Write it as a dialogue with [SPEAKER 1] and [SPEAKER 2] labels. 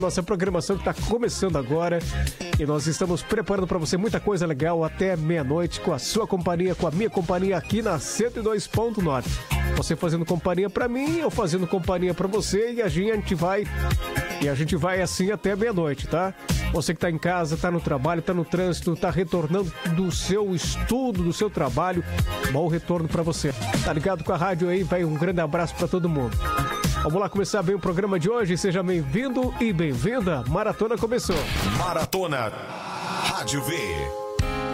[SPEAKER 1] Nossa programação que está começando agora e nós estamos preparando para você muita coisa legal até meia-noite com a sua companhia, com a minha companhia aqui na 102.9. Você fazendo companhia para mim, eu fazendo companhia para você e a gente vai assim até meia-noite, tá? Você que tá em casa, tá no trabalho, tá no trânsito, tá retornando do seu estudo, do seu trabalho, bom retorno para você. Tá ligado com a rádio aí? Vai um grande abraço para todo mundo. Vamos lá começar bem o programa de hoje. Seja bem-vindo e bem-vinda. Maratona começou.
[SPEAKER 2] Maratona Rádio V.